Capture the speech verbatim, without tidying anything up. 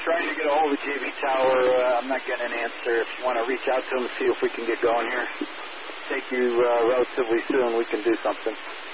trying to get a hold of J B Tower. Uh, I'm not getting an answer. If you want to reach out to him and see if we can get going here, take you uh, relatively soon. We can do something.